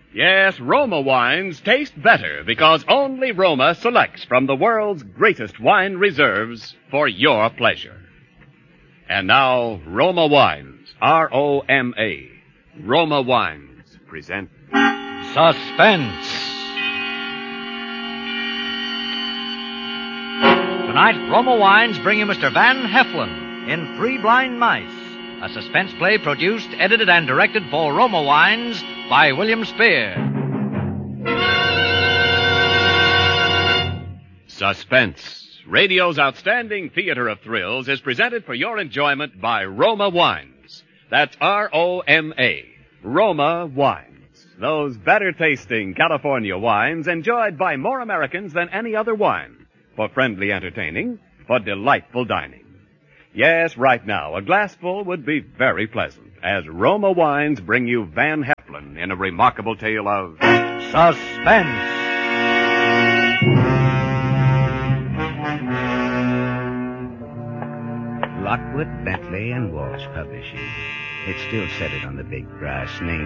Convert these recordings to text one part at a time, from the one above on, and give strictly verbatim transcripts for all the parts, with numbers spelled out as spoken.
Yes, Roma wines taste better because only Roma selects from the world's greatest wine reserves for your pleasure. And now, Roma Wines, R O M A, Roma Wines present Suspense. Tonight, Roma Wines bring you Mister Van Heflin in Three Blind Mice, a suspense play produced, edited, and directed for Roma Wines by William Spear. Suspense, radio's outstanding theater of thrills, is presented for your enjoyment by Roma Wines. That's R O M A, Roma Wines. Those better-tasting California wines enjoyed by more Americans than any other wine. For friendly entertaining, for delightful dining. Yes, right now, a glassful would be very pleasant, as Roma Wines bring you Van Heflin in a remarkable tale of Suspense. Lockwood, Bentley, and Walsh Publishing. It still said it on the big brass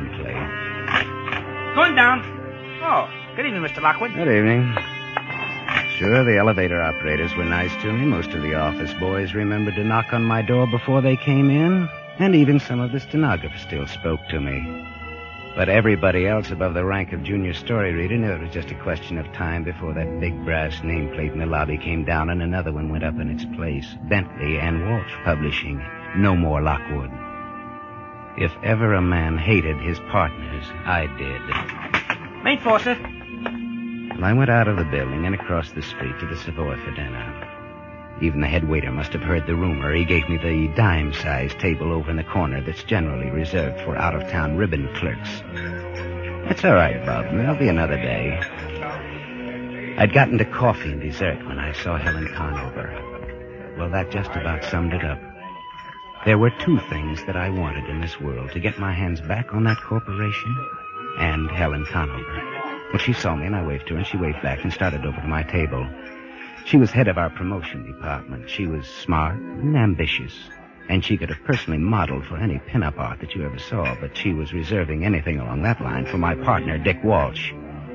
nameplate. Going down. Oh, good evening, Mister Lockwood. Good evening. Sure, the elevator operators were nice to me. Most of the office boys remembered to knock on my door before they came in. And even some of the stenographers still spoke to me. But everybody else above the rank of junior story reader knew it was just a question of time before that big brass nameplate in the lobby came down and another one went up in its place. Bentley and Walsh Publishing. No more Lockwood. If ever a man hated his partners, I did. Main floor, sir. Well, I went out of the building and across the street to the Savoy for dinner. Even the head waiter must have heard the rumor. He gave me the dime-sized table over in the corner that's generally reserved for out-of-town ribbon clerks. That's all right, Bob. There'll be another day. I'd gotten to coffee and dessert when I saw Helen Conover. Well, that just about summed it up. There were two things that I wanted in this world, to get my hands back on that corporation and Helen Conover. Well, she saw me, and I waved to her, and she waved back and started over to my table. She was head of our promotion department. She was smart and ambitious, and she could have personally modeled for any pin-up art that you ever saw, but she was reserving anything along that line for my partner, Dick Walsh.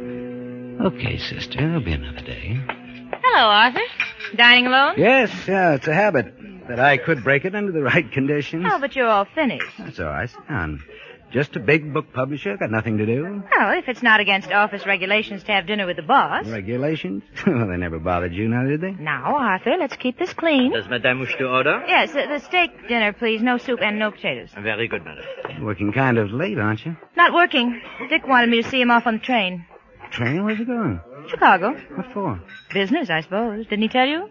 Okay, sister, there'll be another day. Hello, Arthur. Dining alone? Yes, yeah, it's a habit. That I could break it under the right conditions. Oh, but you're all finished. That's all right. Sit down. Just a big book publisher. Got nothing to do. Well, if it's not against office regulations to have dinner with the boss. Regulations? Well, they never bothered you now, did they? Now, Arthur, let's keep this clean. Does Madame wish to order? Yes, the, the steak dinner, please. No soup and no potatoes. Very good, madam. Working kind of late, aren't you? Not working. Dick wanted me to see him off on the train. Train? Where's he going? Chicago. What for? Business, I suppose. Didn't he tell you?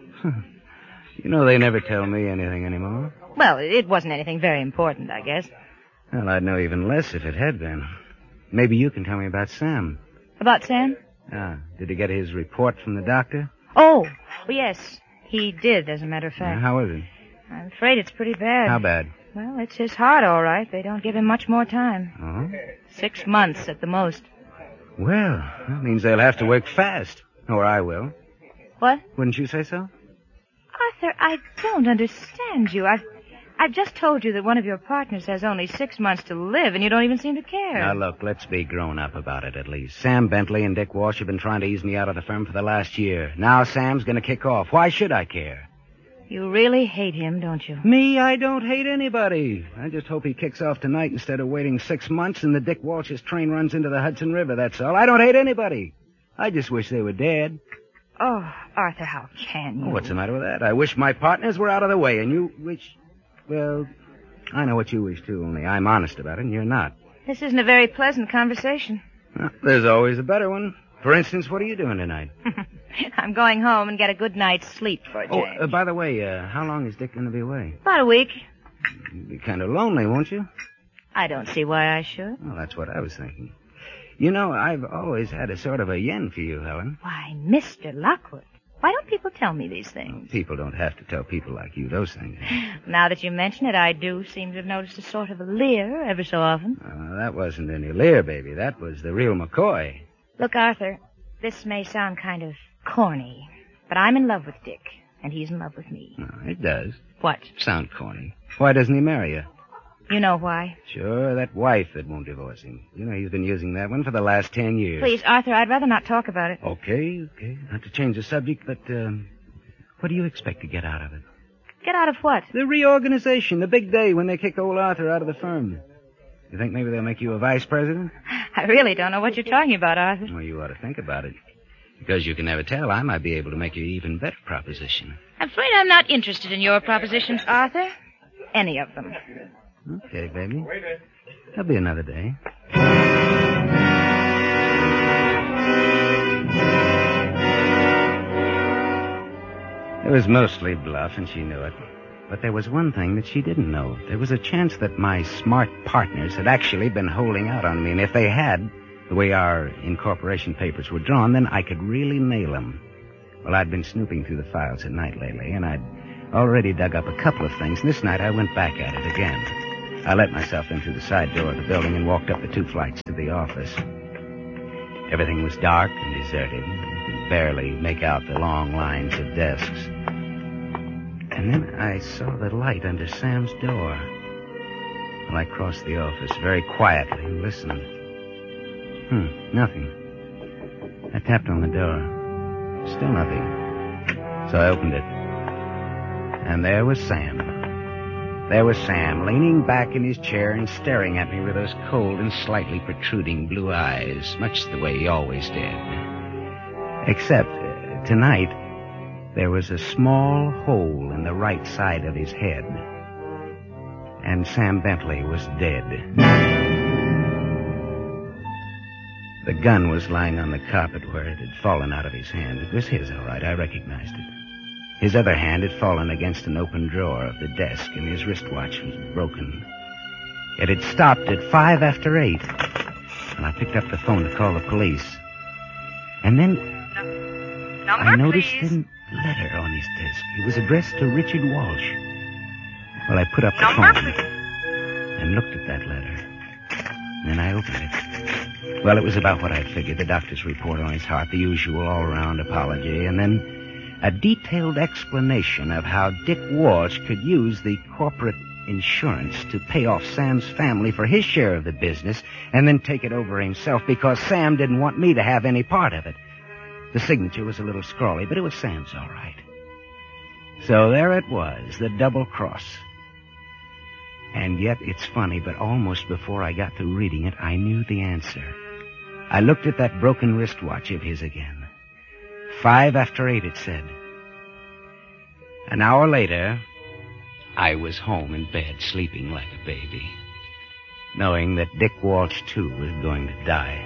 You know, they never tell me anything anymore. Well, it wasn't anything very important, I guess. Well, I'd know even less if it had been. Maybe you can tell me about Sam. About Sam? Ah, did he get his report from the doctor? Oh, well, yes. He did, as a matter of fact. Yeah, how is it? I'm afraid it's pretty bad. How bad? Well, it's his heart, all right. They don't give him much more time. Oh? Six months at the most. Well, that means they'll have to work fast. Or I will. What? Wouldn't you say so? Arthur, I don't understand you. I've, I've just told you that one of your partners has only six months to live, and you don't even seem to care. Now, look, let's be grown up about it at least. Sam Bentley and Dick Walsh have been trying to ease me out of the firm for the last year. Now Sam's going to kick off. Why should I care? You really hate him, don't you? Me? I don't hate anybody. I just hope he kicks off tonight instead of waiting six months and the Dick Walsh's train runs into the Hudson River, that's all. I don't hate anybody. I just wish they were dead. Oh, Arthur, how can you? Oh, what's the matter with that? I wish my partners were out of the way, and you wish... Well, I know what you wish, too, only I'm honest about it, and you're not. This isn't a very pleasant conversation. Well, there's always a better one. For instance, what are you doing tonight? I'm going home and get a good night's sleep for a change. Oh, uh, by the way, uh, how long is Dick going to be away? About a week. You'll be kind of lonely, won't you? I don't see why I should. Well, that's what I was thinking. You know, I've always had a sort of a yen for you, Helen. Why, Mister Lockwood, why don't people tell me these things? People don't have to tell people like you those things. Now that you mention it, I do seem to have noticed a sort of a leer every so often. Uh, that wasn't any leer, baby. That was the real McCoy. Look, Arthur, this may sound kind of corny, but I'm in love with Dick, and he's in love with me. No, it does. What? Sound corny. Why doesn't he marry you? You know why. Sure, that wife that won't divorce him. You know he's been using that one for the last ten years. Please, Arthur, I'd rather not talk about it. Okay, okay. Not to change the subject, but um, what do you expect to get out of it? Get out of what? The reorganization, the big day when they kick old Arthur out of the firm. You think maybe they'll make you a vice president? I really don't know what you're talking about, Arthur. Well, you ought to think about it. Because you can never tell, I might be able to make you an even better proposition. I'm afraid I'm not interested in your propositions, Arthur. Any of them. Okay, baby. There'll be another day. It was mostly bluff, and she knew it. But there was one thing that she didn't know. There was a chance that my smart partners had actually been holding out on me, and if they had, the way our incorporation papers were drawn, then I could really nail them. Well, I'd been snooping through the files at night lately, and I'd already dug up a couple of things, and this night I went back at it again. I let myself in through the side door of the building and walked up the two flights to the office. Everything was dark and deserted. You could barely make out the long lines of desks. And then I saw the light under Sam's door. Well, I crossed the office very quietly and listened. Hmm, nothing. I tapped on the door. Still nothing. So I opened it. And there was Sam. There was Sam, leaning back in his chair and staring at me with those cold and slightly protruding blue eyes, much the way he always did. Except, uh, tonight, there was a small hole in the right side of his head. And Sam Bentley was dead. The gun was lying on the carpet where it had fallen out of his hand. It was his, all right. I recognized it. His other hand had fallen against an open drawer of the desk, and his wristwatch was broken. It had stopped at five after eight, and I picked up the phone to call the police. And then Number, I noticed please. a letter on his desk. It was addressed to Richard Walsh. Well, I put up the Number, phone please. and looked at that letter. Then I opened it. Well, it was about what I'd figured, the doctor's report on his heart, the usual all-around apology, and then a detailed explanation of how Dick Walsh could use the corporate insurance to pay off Sam's family for his share of the business and then take it over himself because Sam didn't want me to have any part of it. The signature was a little scrawly, but it was Sam's all right. So there it was, the double cross. And yet, it's funny, but almost before I got to reading it, I knew the answer. I looked at that broken wristwatch of his again. Five after eight, it said. An hour later, I was home in bed, sleeping like a baby, knowing that Dick Walsh, too, was going to die.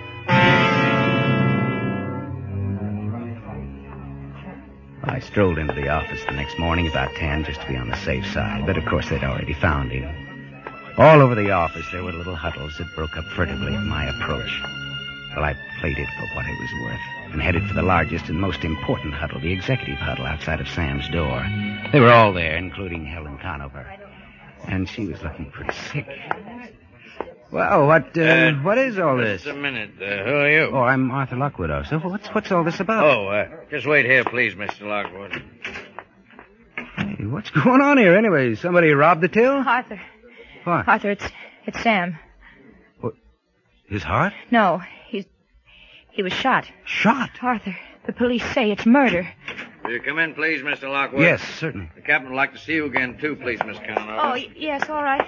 I strolled into the office the next morning about ten, just to be on the safe side, but of course they'd already found him. All over the office there were little huddles that broke up furtively at my approach. Well, I played it for what it was worth and headed for the largest and most important huddle, the executive huddle outside of Sam's door. They were all there, including Helen Conover. And she was looking pretty sick. Well, what, uh, Uh, what is all this? Just a minute. Uh, who are you? Oh, I'm Arthur Lockwood, also. What's, what's all this about? Oh, uh, just wait here, please, Mister Lockwood. Hey, what's going on here, anyway? Somebody robbed the till? Arthur. What? Arthur, it's it's Sam. His heart? No, he's he was shot. Shot? Arthur, the police say it's murder. Will you come in, please, Mister Lockwood? Yes, certainly. The captain would like to see you again, too, please, Miss Conover. Oh, y- yes, all right.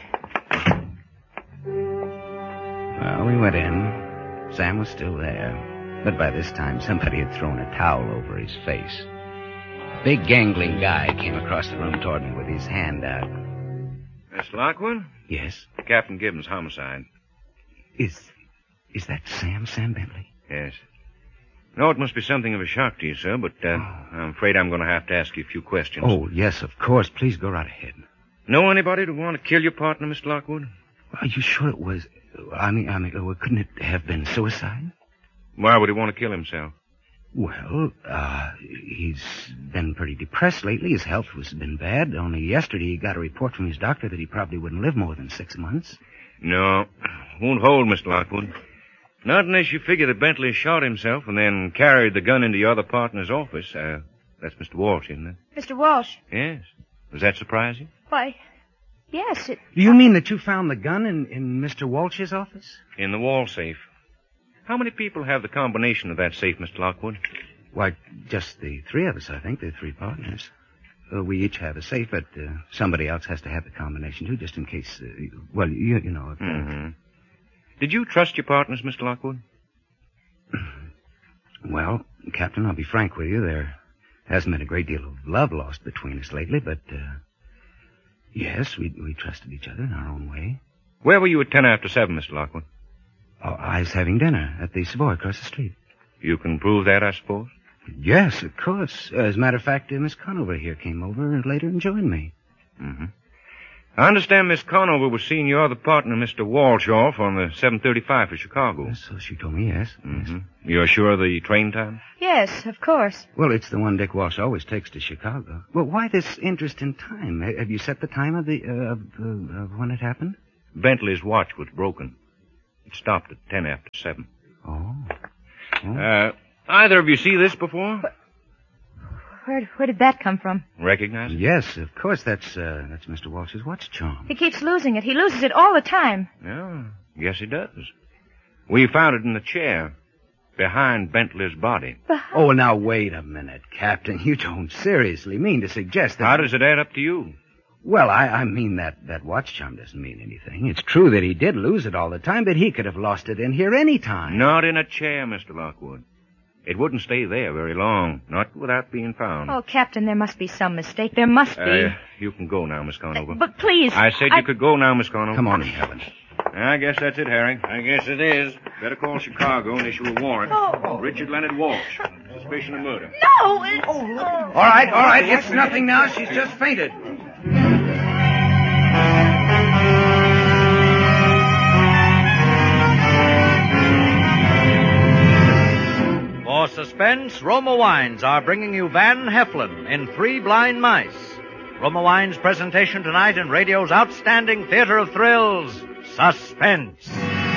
Well, we went in. Sam was still there. But by this time, somebody had thrown a towel over his face. A big, gangling guy came across the room toward me with his hand out. Miss Lockwood? Yes? Captain Gibbons, homicide. Is... is that Sam, Sam Bentley? Yes. No, it must be something of a shock to you, sir, but uh, I'm afraid I'm going to have to ask you a few questions. Oh, yes, of course. Please go right ahead. Know anybody to want to kill your partner, Mister Lockwood? Are you sure it was... I mean, I mean, uh, couldn't it have been suicide? Why would he want to kill himself? Well, uh, he's been pretty depressed lately. His health has been bad. Only yesterday he got a report from his doctor that he probably wouldn't live more than six months. No, won't hold, Mister Lockwood. Not unless you figure that Bentley shot himself and then carried the gun into your other partner's office. Uh, that's Mister Walsh, isn't it? Mister Walsh. Yes. Does that surprise you? Why, Yes, it... Do you mean that you found the gun in, in Mister Walsh's office? In the wall safe. How many people have the combination of that safe, Mister Lockwood? Why, just the three of us, I think. The three partners. Uh, we each have a safe, but uh, somebody else has to have the combination, too, just in case, uh, well, you, you know. If, uh, Mm-hmm. Did you trust your partners, Mister Lockwood? Well, Captain, I'll be frank with you. There hasn't been a great deal of love lost between us lately, but, uh, yes, we, we trusted each other in our own way. Where were you at ten after seven, Mister Lockwood? Oh, I was having dinner at the Savoy across the street. You can prove that, I suppose? Yes, of course. As a matter of fact, uh, Miss Conover here came over later and joined me. Mm-hmm. I understand Miss Conover was seeing your other partner, Mister Walsh, off on the seven thirty-five for Chicago. So she told me, yes. Mm-hmm. yes. You're sure of the train time? Yes, of course. Well, it's the one Dick Walsh always takes to Chicago. Well, why this interest in time? Ha- Have you set the time of the uh, of, uh, of when it happened? Bentley's watch was broken. It stopped at ten after seven. Oh. oh. Uh, either of you see this before? Where, where did that come from? Recognize it? Yes, of course. That's uh, that's Mister Walsh's watch charm. He keeps losing it. He loses it all the time. Yeah, yes he does. We found it in the chair, behind Bentley's body. But Oh, now wait a minute, Captain. You don't seriously mean to suggest that... How does it add up to you? Well, I, I mean that, that watch charm doesn't mean anything. It's true that he did lose it all the time, but he could have lost it in here any time. Not in a chair, Mister Lockwood. It wouldn't stay there very long, not without being found. Oh, Captain, there must be some mistake. There must be. Uh, you can go now, Miss Conover. But please. I said you could go now, Miss Conover. Come on in, Helen. I guess that's it, Harry. I guess it is. Better call Chicago and issue a warrant. Oh. Richard Leonard Walsh. Suspicion of murder. No! It's... All right, all right. It's nothing now. She's just fainted. For suspense, Roma Wines are bringing you Van Heflin in Three Blind Mice. Roma Wines' presentation tonight in radio's outstanding theater of thrills, Suspense.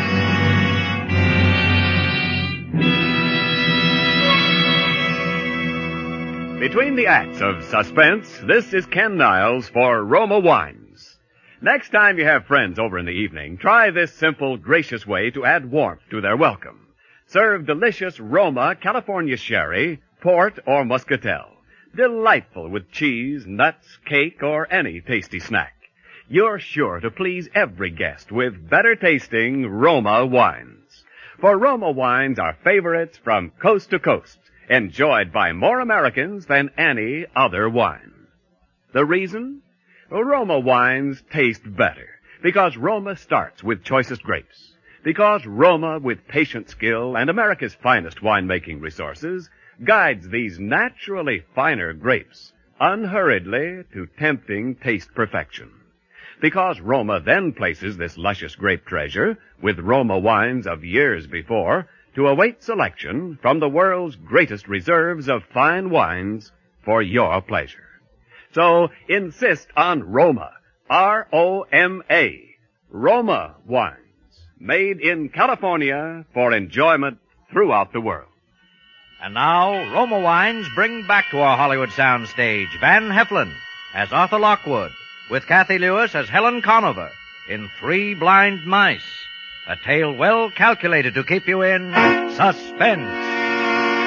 Between the acts of Suspense, this is Ken Niles for Roma Wines. Next time you have friends over in the evening, try this simple, gracious way to add warmth to their welcome. Serve delicious Roma California Sherry, Port, or Muscatel. Delightful with cheese, nuts, cake, or any tasty snack. You're sure to please every guest with better-tasting Roma wines. For Roma wines are favorites from coast to coast, enjoyed by more Americans than any other wine. The reason? Roma wines taste better because Roma starts with choicest grapes. Because Roma, with patient skill and America's finest winemaking resources, guides these naturally finer grapes unhurriedly to tempting taste perfection. Because Roma then places this luscious grape treasure with Roma wines of years before to await selection from the world's greatest reserves of fine wines for your pleasure. So insist on Roma, R O M A, Roma wines. Made in California for enjoyment throughout the world. And now, Roma Wines bring back to our Hollywood soundstage Van Heflin as Arthur Lockwood, with Kathy Lewis as Helen Conover in Three Blind Mice, a tale well calculated to keep you in suspense.